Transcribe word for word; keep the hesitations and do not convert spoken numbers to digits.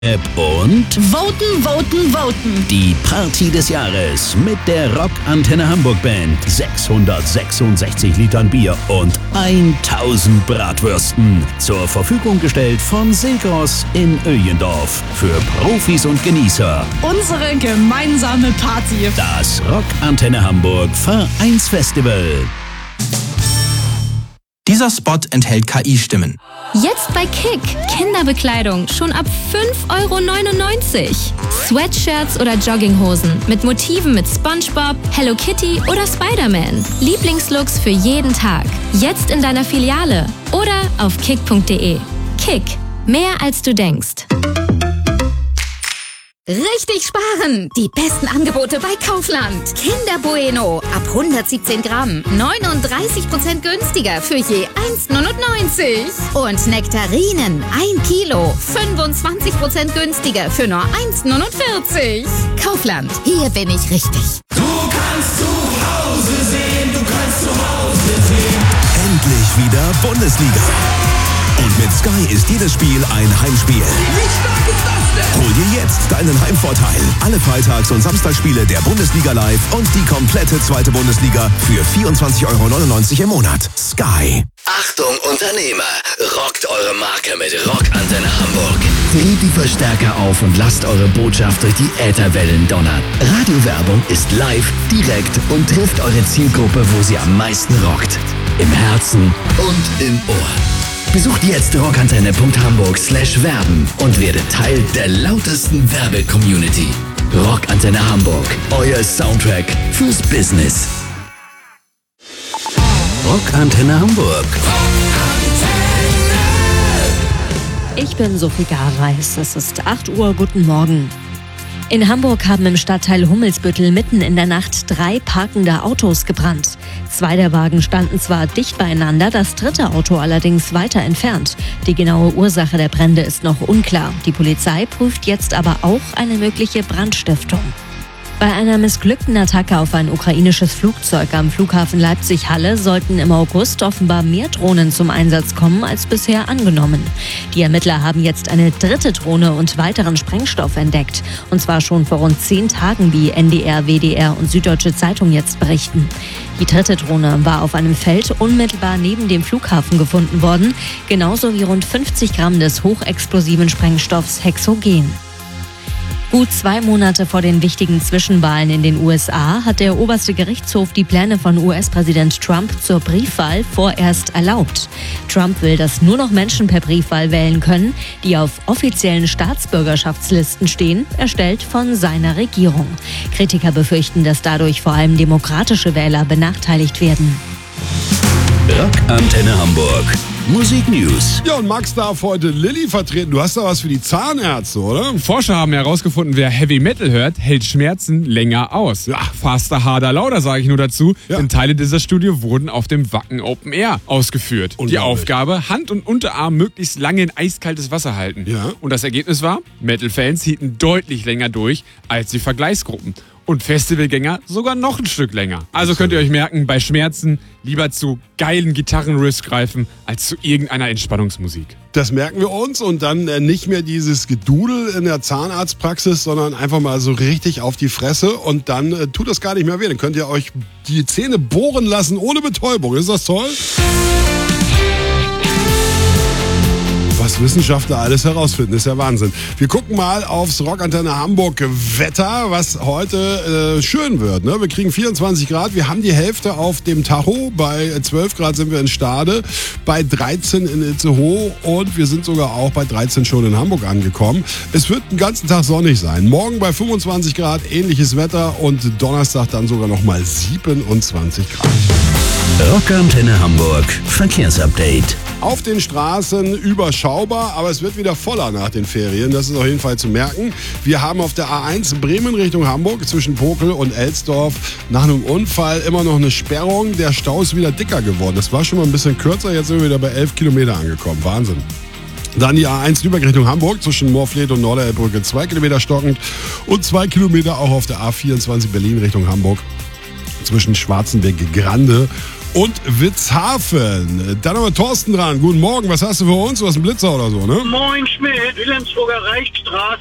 App und Voten, voten, voten. Die Party des Jahres mit der Rock Antenne Hamburg Band. sechshundertsechsundsechzig Litern Bier und tausend Bratwürsten. Zur Verfügung gestellt von Silgros in Öjendorf. Für Profis und Genießer. Unsere gemeinsame Party. Das Rock Antenne Hamburg Vereinsfestival. Dieser Spot enthält K I-Stimmen. Jetzt bei Kick. Kinderbekleidung schon ab fünf Euro neunundneunzig. Sweatshirts oder Jogginghosen mit Motiven mit SpongeBob, Hello Kitty oder Spider-Man. Lieblingslooks für jeden Tag. Jetzt in deiner Filiale oder auf kick punkt de. Kick. Mehr als du denkst. Richtig sparen! Die besten Angebote bei Kaufland. Kinder Bueno ab hundertsiebzehn Gramm. neununddreißig Prozent günstiger für je eins neunundneunzig. Und Nektarinen ein Kilo. fünfundzwanzig Prozent günstiger für nur eins neunundvierzig. Kaufland, hier bin ich richtig. Du kannst zu Hause sehen, du kannst zu Hause sehen. Endlich wieder Bundesliga. Und mit Sky ist jedes Spiel ein Heimspiel. Wie stark ist das denn? Hol dir jetzt deinen Heimvorteil. Alle Freitags- und Samstagsspiele der Bundesliga live und die komplette zweite Bundesliga für vierundzwanzig Euro neunundneunzig im Monat. Sky. Achtung Unternehmer, rockt eure Marke mit Rock Antenne Hamburg. Dreht die Verstärker auf und lasst eure Botschaft durch die Ätherwellen donnern. Radiowerbung ist live, direkt und trifft eure Zielgruppe, wo sie am meisten rockt. Im Herzen und im Ohr. Besucht jetzt rockantenne punkt hamburg slash werben und werdet Teil der lautesten Werbe-Community. Rockantenne Hamburg, euer Soundtrack fürs Business. Rockantenne Hamburg. Ich bin Sophie Garreis. Es ist acht Uhr. Guten Morgen. In Hamburg haben im Stadtteil Hummelsbüttel mitten in der Nacht drei parkende Autos gebrannt. Zwei der Wagen standen zwar dicht beieinander, das dritte Auto allerdings weiter entfernt. Die genaue Ursache der Brände ist noch unklar. Die Polizei prüft jetzt aber auch eine mögliche Brandstiftung. Bei einer missglückten Attacke auf ein ukrainisches Flugzeug am Flughafen Leipzig-Halle sollten im August offenbar mehr Drohnen zum Einsatz kommen als bisher angenommen. Die Ermittler haben jetzt eine dritte Drohne und weiteren Sprengstoff entdeckt. Und zwar schon vor rund zehn Tagen, wie N D R, W D R und Süddeutsche Zeitung jetzt berichten. Die dritte Drohne war auf einem Feld unmittelbar neben dem Flughafen gefunden worden, genauso wie rund fünfzig Gramm des hochexplosiven Sprengstoffs Hexogen. Gut zwei Monate vor den wichtigen Zwischenwahlen in den U S A hat der oberste Gerichtshof die Pläne von U S-Präsident Trump zur Briefwahl vorerst erlaubt. Trump will, dass nur noch Menschen per Briefwahl wählen können, die auf offiziellen Staatsbürgerschaftslisten stehen, erstellt von seiner Regierung. Kritiker befürchten, dass dadurch vor allem demokratische Wähler benachteiligt werden. Rockantenne Hamburg. Musik News. Ja, und Max darf heute Lilly vertreten. Du hast da was für die Zahnärzte, oder? Forscher haben herausgefunden, wer Heavy Metal hört, hält Schmerzen länger aus. Ja, faster, harder, lauter, sage ich nur dazu. Ja. Denn Teile dieser Studie wurden auf dem Wacken Open Air ausgeführt. Die Aufgabe, Hand und Unterarm möglichst lange in eiskaltes Wasser halten. Ja. Und das Ergebnis war, Metal-Fans hielten deutlich länger durch als die Vergleichsgruppen. Und Festivalgänger sogar noch ein Stück länger. Also könnt ihr euch merken, bei Schmerzen lieber zu geilen Gitarrenriffs greifen, als zu irgendeiner Entspannungsmusik. Das merken wir uns und dann äh, nicht mehr dieses Gedudel in der Zahnarztpraxis, sondern einfach mal so richtig auf die Fresse und dann äh, tut das gar nicht mehr weh. Dann könnt ihr euch die Zähne bohren lassen ohne Betäubung. Ist das toll? Was Wissenschaftler alles herausfinden, ist ja Wahnsinn. Wir gucken mal aufs Rockantenne Hamburg Wetter, was heute äh, schön wird. Ne? Wir kriegen vierundzwanzig Grad, wir haben die Hälfte auf dem Tacho, bei zwölf Grad sind wir in Stade, bei dreizehn in Itzehoe und wir sind sogar auch bei dreizehn schon in Hamburg angekommen. Es wird den ganzen Tag sonnig sein. Morgen bei fünfundzwanzig Grad, ähnliches Wetter und Donnerstag dann sogar noch mal siebenundzwanzig Grad. Rockantenne Hamburg Verkehrsupdate. Auf den Straßen überschaubar, aber es wird wieder voller nach den Ferien. Das ist auf jeden Fall zu merken. Wir haben auf der A eins Bremen Richtung Hamburg zwischen Pokel und Elsdorf nach einem Unfall immer noch eine Sperrung. Der Stau ist wieder dicker geworden. Das war schon mal ein bisschen kürzer. Jetzt sind wir wieder bei elf Kilometer angekommen. Wahnsinn. Dann die A eins Lübeck Richtung Hamburg zwischen Moorfleet und Norderelbbrücke zwei Kilometer stockend und zwei Kilometer auch auf der A vierundzwanzig Berlin Richtung Hamburg zwischen Schwarzenberg Grande und Witzhafen. Dann haben wir Thorsten dran. Guten Morgen, was hast du für uns? Du hast einen Blitzer oder so, ne? Moin Schmidt, Wilhelmsburger Reichsstraße.